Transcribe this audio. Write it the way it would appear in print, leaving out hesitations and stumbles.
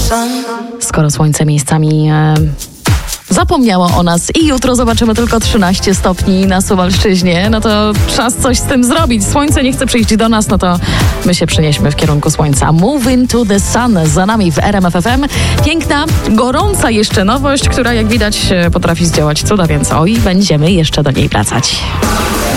Skoro słońce miejscami zapomniało o nas i jutro zobaczymy tylko 13 stopni na Suwalszczyźnie, no to czas coś z tym zrobić. Słońce nie chce przyjść do nas, no to my się przenieśmy w kierunku słońca. Moving to the sun za nami w RMF FM. Piękna, gorąca jeszcze nowość, która jak widać potrafi zdziałać cuda, więc będziemy jeszcze do niej wracać.